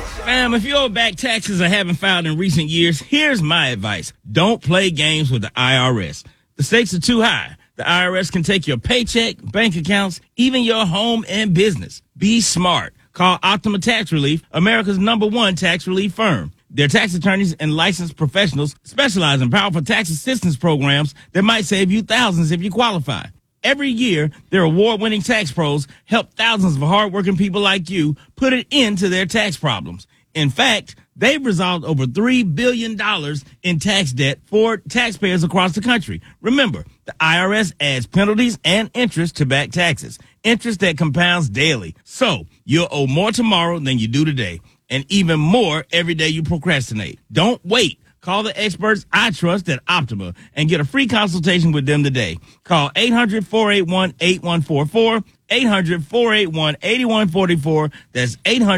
Fam, if you owe back taxes or haven't filed in recent years, here's my advice. Don't play games with the IRS. The stakes are too high. The IRS can take your paycheck, bank accounts, even your home and business. Be smart. Call Optima Tax Relief, America's #1 tax relief firm. Their tax attorneys and licensed professionals specialize in powerful tax assistance programs that might save you thousands if you qualify. Every year, their award-winning tax pros help thousands of hardworking people like you put an end to their tax problems. In fact, they've resolved over $3 billion in tax debt for taxpayers across the country. Remember, the IRS adds penalties and interest to back taxes, interest that compounds daily. So you'll owe more tomorrow than you do today, and even more every day you procrastinate. Don't wait. Call the experts I trust at Optima and get a free consultation with them today. Call 800-481-8144, 800-481-8144. That's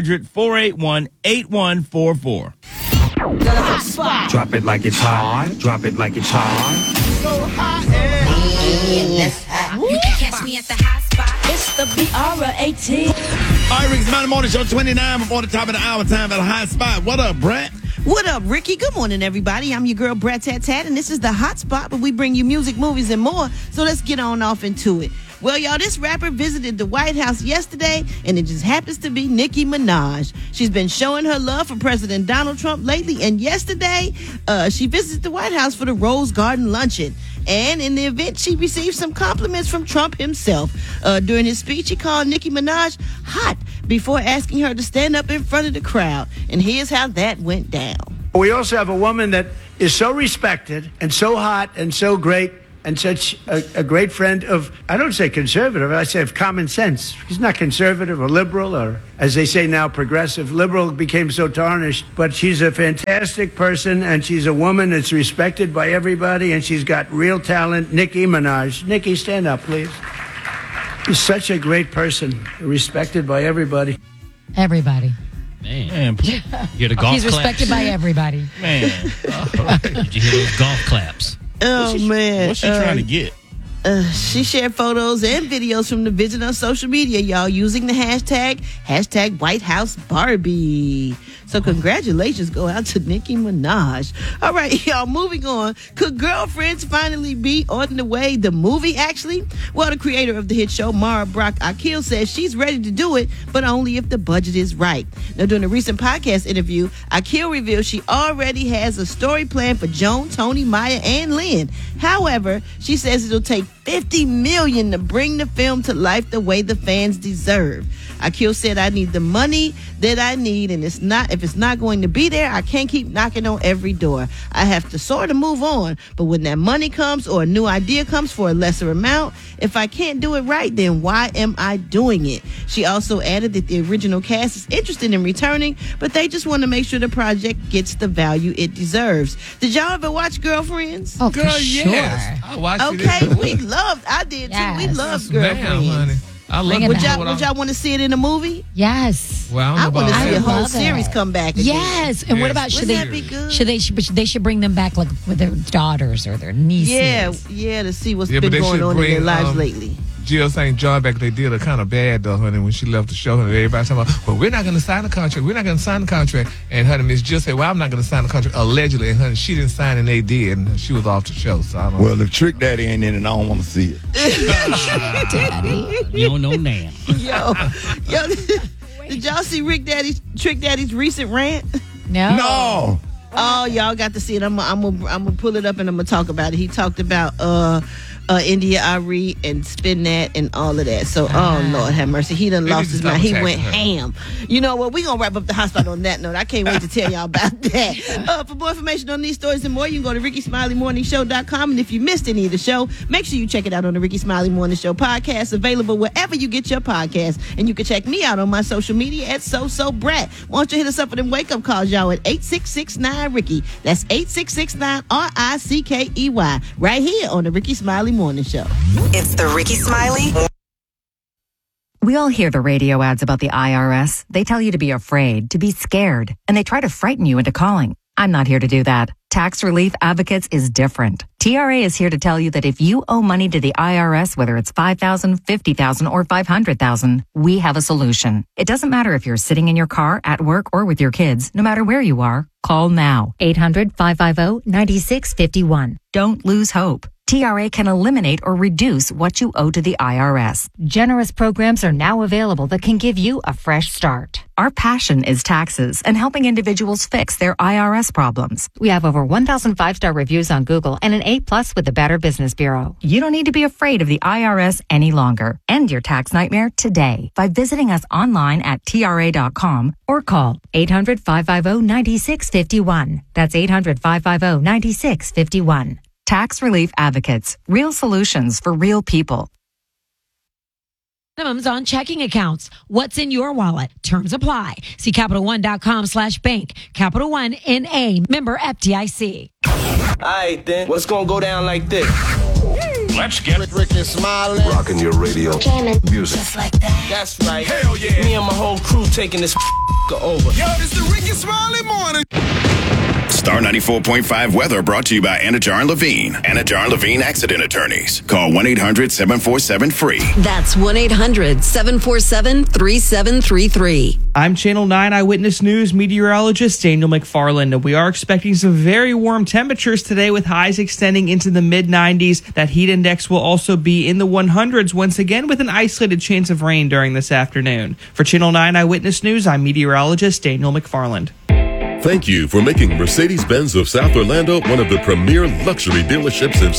800-481-8144. Drop it like it's hot. Drop it like it's hot. So hot and you can catch me at the hot spot. it's the BR18. All right, Rick's Monday Morning Show 29 before the top of the hour. Time at a hot spot. What up, Brett? What up, Ricky? Good morning, everybody. I'm your girl, Brat Tat Tat, and this is the Hot Spot, where we bring you music, movies, and more. So let's get on off into it. Well, y'all, this rapper visited the White House yesterday, and it just happens to be Nicki Minaj. She's been showing her love for President Donald Trump lately, and yesterday, she visited the White House for the Rose Garden luncheon. And in the event, she received some compliments from Trump himself. During his speech, he called Nicki Minaj hot before asking her to stand up in front of the crowd. And here's how that went down. We also have a woman that is so respected and so hot and so great and such a great friend of, I don't say conservative, I say of common sense. She's not conservative or liberal or, as they say now, progressive. Liberal became so tarnished. But she's a fantastic person, and she's a woman that's respected by everybody, and she's got real talent. Nicki Minaj. Nicki, stand up, please. She's such a great person, respected by everybody. Everybody. Man, You hear the golf He's respected claps? by everybody. man. Did you hear those golf claps? Oh, man. What's she trying to get? She shared photos and videos from the visit on social media, y'all, using the hashtag White House Barbie. So congratulations go out to Nicki Minaj. All right, y'all, moving on. Could Girlfriends finally be on the way? The movie, actually? Well, the creator of the hit show, Mara Brock Akil, says she's ready to do it, but only if the budget is right. Now, during a recent podcast interview, Akil revealed she already has a story plan for Joan, Tony, Maya, and Lynn. However, she says it'll take $50 million to bring the film to life the way the fans deserve. Akil said, I need the money that I need, and if it's not going to be there, I can't keep knocking on every door. I have to sort of move on, but when that money comes or a new idea comes for a lesser amount, if I can't do it right, then why am I doing it? She also added that the original cast is interested in returning, but they just want to make sure the project gets the value it deserves. Did y'all ever watch Girlfriends? Oh, Girl, for sure. yes. I watched Okay, it. I did too. We Yes. loved Damn, Girlfriends. honey. I love Bring it it. back. Would y'all want to see it in a movie? Yes. Well, I I want to see a that. whole love it. series come back again. Yes. And what Yes. about Wouldn't that be good? they should bring them back like with their daughters or their nieces? Yeah, to see what's Yeah, but been they going should on in their bring, lives lately. Jill St. John back, they did her kind of bad, though, honey, when she left the show. Honey, everybody talking about, well, we're not going to sign the contract. We're not going to sign the contract. And, honey, Miss Jill said, well, I'm not going to sign the contract, allegedly. And, honey, she didn't sign and they did. And she was off the show. So I don't Well, if Trick Daddy ain't in it, I don't want to see it. Daddy. You don't know now. Yo, did y'all see Trick Daddy's recent rant? No. No. Oh, y'all got to see it. I'm gonna pull it up and I'm gonna talk about it. He talked about India Ari and Spin That and all of that. So, oh Lord have mercy, he done They lost need to his stop mind. He attacking went her. ham. You know what? We gonna wrap up the hotspot on that note. I can't wait to tell y'all about that. For more information on these stories and more, you can go to RickySmileyMorningShow.com. And if you missed any of the show, make sure you check it out on the Ricky Smiley Morning Show podcast, available wherever you get your podcast. And you can check me out on my social media at Brat. Why don't you hit us up for them wake up calls, y'all, at 866-9-RICKY. That's 866-9-RICKEY. Right here on the Ricky Smiley Morning Show. It's the Ricky Smiley. We all hear the radio ads about the IRS. They tell you to be afraid, to be scared, and they try to frighten you into calling. I'm not here to do that. Tax Relief Advocates is different. TRA is here to tell you that if you owe money to the IRS, whether it's $5,000, $50,000, or $500,000, we have a solution. It doesn't matter if you're sitting in your car, at work, or with your kids. No matter where you are, call now. 800-550-9651. Don't lose hope. TRA can eliminate or reduce what you owe to the IRS. Generous programs are now available that can give you a fresh start. Our passion is taxes and helping individuals fix their IRS problems. We have over 1,000 5-star reviews on Google and an A+ with the Better Business Bureau. You don't need to be afraid of the IRS any longer. End your tax nightmare today by visiting us online at TRA.com or call 800-550-9651. That's 800-550-9651. Tax Relief Advocates. Real solutions for real people. Minimums on checking accounts. What's in your wallet? Terms apply. See CapitalOne.com/bank. Capital One N.A. Member FDIC. All right, then. What's going to go down like this? Let's get Ricky Smiley. Rocking your radio. Jamming. Music. Just like that. That's right. Hell yeah. Me and my whole crew taking this over. Yo, this the Ricky Smiley morning. Star 94.5 weather brought to you by Anajar and Levine. Anajar and Levine Accident Attorneys. Call 1-800-747-FREE. That's 1-800-747-3733. I'm Channel 9 Eyewitness News meteorologist Daniel McFarland, and we are expecting some very warm temperatures today with highs extending into the mid-90s. That heat index will also be in the 100s once again with an isolated chance of rain during this afternoon. For Channel 9 Eyewitness News, I'm meteorologist Daniel McFarland. Thank you for making Mercedes-Benz of South Orlando one of the premier luxury dealerships in